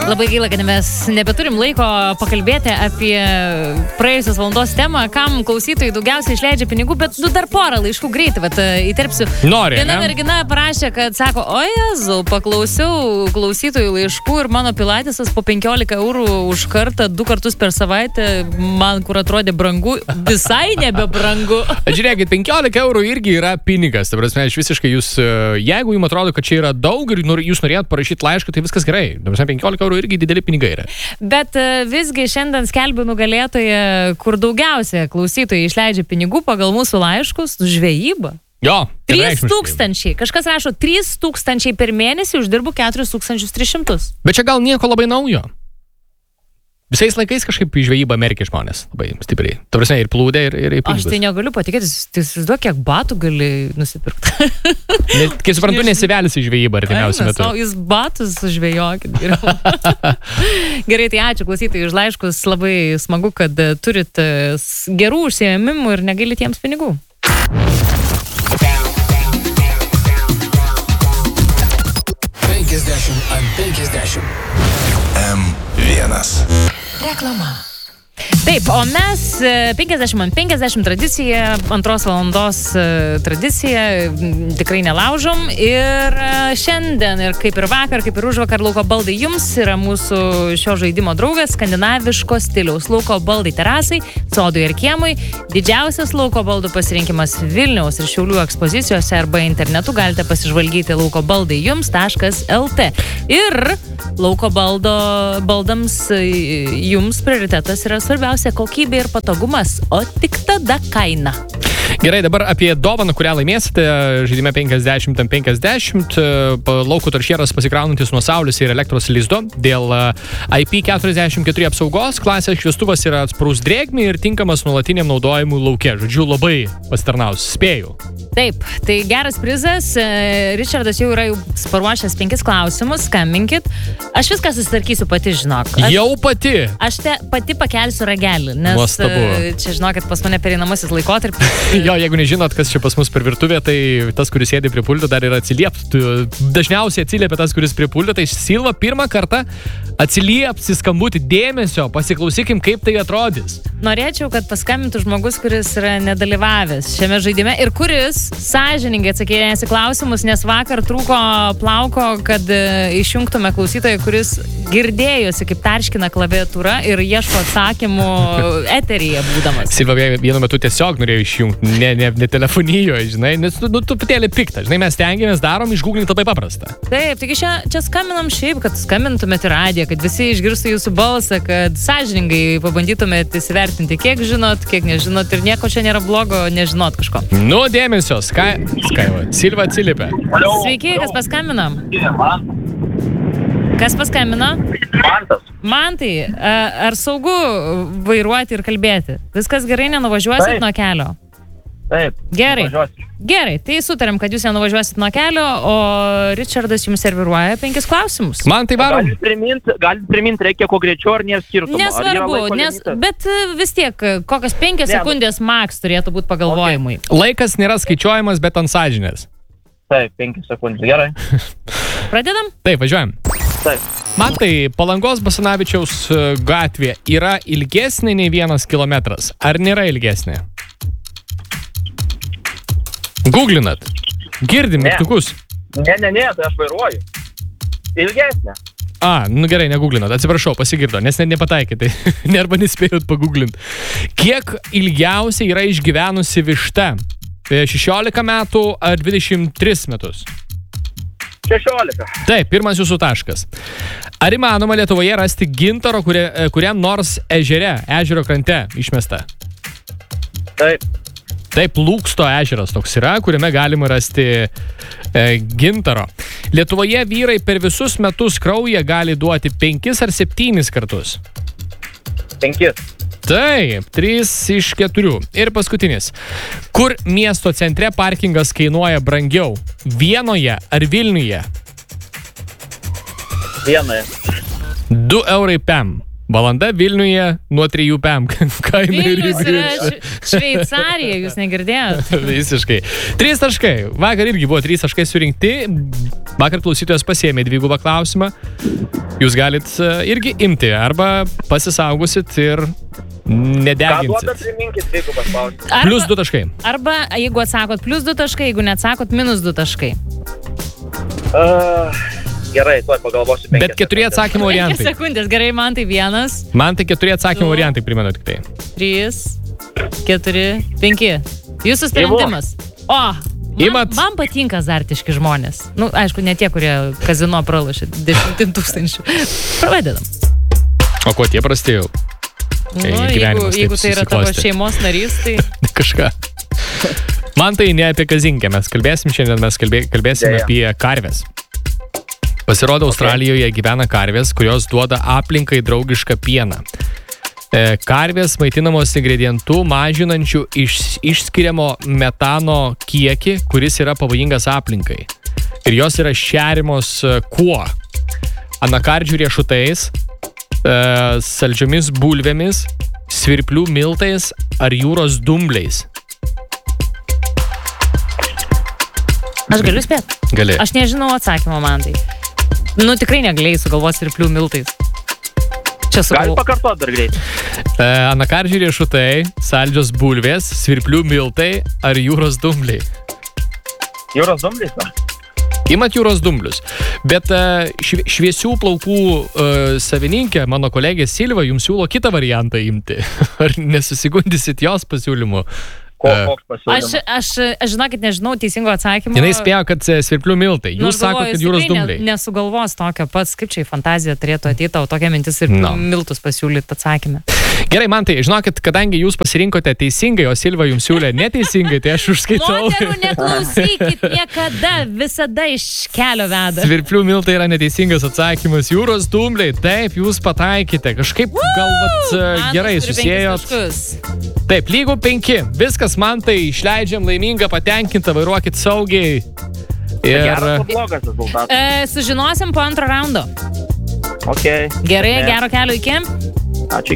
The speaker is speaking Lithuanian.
Labai gaila, kad mes nebeturim laiko pakalbėti apie praėjusios valandos temą, kam klausytojai daugiausiai išleidžia pinigų, bet dar porą laiškų greitai, įterpsiu. Nori, Viena mergina parašė, kad sako, o Jezu, paklausiau klausytojų laiškų ir mano pilatesas po 15 eurų už kartą 2 kartus per savaitę, man kur atrodė brangu, visai nebebrangu. Žiūrėkit, 15 eurų irgi yra pinigas. Ta prasme, aš visiškai jūs, jeigu jums atrodo, kad čia yra daug ir jūs norėjot parašyti laišką, tai viskas gerai. Ta prasme, 15 eurų irgi dideli pinigai yra. Bet visgi šiandien skelbiu nugalėtoją, kur daugiausia klausytojai išleidžia pinigų pagal mūsų laiškus, žvejybą. Jo. 3000. Kažkas rašo, 3000 per mėnesį, uždirbu 4300. Bet čia gal nieko labai naujo. Visais laikais kažkaip į žvejybą merkia žmonės labai stipriai. Ta prasme, ir plūdė, ir pinigus. Aš tai negaliu patikėti, tai įsivaizduok, kiek batų gali nusipirkti. Kai suprantu, nesivelis į žvejybą artimiausiu metu. Jūs batus žvejokit. Gerai, tai ačiū klausytojai už laiškus. Labai smagu, kad turit gerų užsiėmimų ir negailit jiems pinigų. M1. Reklama. Taip, o mes 50 tradicija, 2 valandos tradicija, tikrai nelaužom ir šiandien, ir kaip ir vakar, kaip ir užvakar, Lauko baldai jums yra mūsų šio žaidimo draugas, skandinaviško stiliaus Lauko baldai terasai, sodui ir kiemui, didžiausias Lauko baldų pasirinkimas Vilniaus ir Šiaulių ekspozicijose arba internetu galite pasižvalgyti laukobaldai.jums.lt ir Lauko baldams jums prioritetas yra svarbiausia kokybė ir patogumas, o tik tada kaina. Gerai, dabar apie dovaną, kurią laimėsite žaidime 50-50. Laukų toršieras pasikraunantis nuo saulės ir elektros lizdo. Dėl IP44 apsaugos klasės šviestuvas yra atsparus drėgmei ir tinkamas nuolatiniam naudojimui lauke. Žodžiu, labai pasitarnaus. Spėju. Taip, tai geras prizas. Richardas jau yra paruošęs 5 klausimus. Skambinkit. Aš viską susitvarkysiu pati, žinok. Jau pati? Aš pati pakelsiu ragelį, nes nuostabu. Čia, žinokit, pas mane pereinamasis laikotarpis. Jo, jeigu nežinot, kas čia pas mus per virtuvę, tai tas, kuris sėdi prie pulto, dar yra atsiliepti. Dažniausiai atsiliepia tas, kuris prie pulto. Tai Silva pirmą kartą atsiliepsi skambutį dėmesio. Pasiklausykim, kaip tai atrodys. Norėčiau, kad paskambintų žmogus, kuris yra nedalyvavęs šiame žaidime ir kuris sąžiningai atsakinės į klausimus, nes vakar trūko plauko, kad išjungtume klausytoją, kuris girdėjosi, kaip tarškina klaviatūra ir ieško atsakymų eteryje būdamas. Silva vienu metu tiesiog norėjo išjungti, ne telefonijoje, žinai, nes tu patėlį piktą, žinai, mes stengiamės, darom, išgūglinti labai paprasta. Taip, taigi čia skambinam šiaip, kad skambintumėte į radiją, kad visi išgirstų jūsų balsą, kad sąžiningai pabandytumėte įsivertinti, kiek žinot, kiek nežinot ir nieko čia nėra blogo nežinot kažko. Nu, dėmesio, Skaiva, Silva atsiliepia. Sveiki, kas paskambino? Kas paskambino? Mantai, ar saugu vairuoti ir kalbėti? Viskas gerai, nenuvažiuosit nuo kelio? Taip. Gerai, tai sutarėm, kad jūs nenuvažiuosit nuo kelio, o Richardas jums serviruoja 5 klausimus. Man tai varom. Galit priminti, reikia kuo greičiau, ar nėra skirtumo? Nesvarbu, bet vis tiek, kokios 5 sekundės maks turėtų būti pagalvojimui. Okay. Laikas nėra skaičiuojamas, bet ant sąžinės. Taip, 5 sekundės, gerai. Pradedam? Taip, važiuojam. Taip. Man tai Palangos Basanavičiaus gatvė yra ilgesnė nei 1 kilometras. Ar nėra ilgesnė? Googlinat. Girdim mygtukus. Ne, tai aš vairuoju. Ilgesnė. Nu gerai, negooglinat. Atsiprašau, pasigirdo, nes nepataikė, tai nerba nespėjot pagooglint. Kiek ilgiausiai yra išgyvenusi višta? 16 metų ar 23 metus? 16. Taip, pirmas jūsų taškas. Ar įmanoma Lietuvoje rasti gintaro, kuriam nors ežero krante išmesta? Taip, Lūksto ežeras toks yra, kuriame galima rasti gintaro. Lietuvoje vyrai per visus metus kraują gali duoti 5 ar 7 kartus? 5. Taip, 3 iš 4. Ir paskutinis. Kur miesto centre parkingas kainuoja brangiau? Vienoje ar Vilniuje? Vienoje. 2 eurai PM. Valanda Vilniuje nuo 3 PM. Vilnius yra Šveicarija, jūs negirdėjote? Visiškai. 3 taškai. Vakar irgi buvo 3 taškai surinkti. Vakar klausytojas pasiėmė 2 klausimą. jūs galit irgi imti arba pasisaugosit ir Ką duoda, nedeginsit. priminkit, dvigubą spausti. Plius 2 taškai. Arba jeigu atsakot plus 2 taškai, jeigu neatsakot minus 2 taškai. Gerai, tuoj pagalvosiu 5. Bet 4 atsakymų 5 variantai. sekundės, gerai, man tai 1, Man tai 4 atsakymų variantai, primenu tik tai. 3, 4, 5. Jūsų sprendimas. O, Imat. man patinka azartiški žmonės. Nu, aišku, ne tie, kurie kazino pralošė 10 000. Pradedam. O ko tie prastėjau? Nu, gyvenimas taip jeigu tai yra tavo susiklostė. šeimos narys, tai... Kažką. Man tai ne apie kazinkę, mes kalbėsim šiandien, mes kalbėsim Deja. apie karves. Pasirodo, Australijoje gyvena karvės, kurios duoda aplinkai draugišką pieną. Karvės maitinamos ingredientų mažinančių išskiriamo metano kiekį, kuris yra pavojingas aplinkai. Ir jos yra šeriamos kuo? Anakardžių riešutais, saldžiomis bulvėmis, svirplių miltais ar jūros dumbliais. Aš galiu spėti. Gali. Aš nežinau atsakymo man tai. Nu, tikrai negalėjai sugalvoti svirplių miltais. Čia Gali sugalvoti. pakartoti dar greit. Anakardžių riešutai, saldžios bulvės, svirplių miltai ar jūros dumbliai. Jūros dumblys, na? Imat jūros dumblius. Bet šviesių plaukų savininkė, mano kolegė Silva, jums siūlo kitą variantą imti. Ar nesusigundysit jos pasiūlymu? Koks pasiūlymas? Aš žinokit, nežinau teisingo atsakymo. Jinai spėjo, kad svirplių miltai. Nu, Jūs aš sakote, galvoju, kad jūros jis tikrai dumbliai. Nesugalvos tokio pats, kaip čia į fantaziją turėtų ateiti, o tokia mintis ir No. miltus pasiūlyti atsakymę. Gerai, man tai, žinokit, kadangi jūs pasirinkote teisingai, o Silva jums siūlė neteisingai, tai aš užskaitau. Moterų neklausykit niekada, visada iš kelio veda. Svirplių miltai yra neteisingas atsakymas. Jūros dumbliai, taip, jūs pataikite. Kažkaip galvat gerai susijęjot. Taip, lygų 5. Viskas man tai išleidžiam laimingą, patenkintą, vairuokit saugiai. Ir Geras ar blogas rezultatas? Sužinosim po antro raundo. Ok. Gerai, gero kelio iki. Ačiū.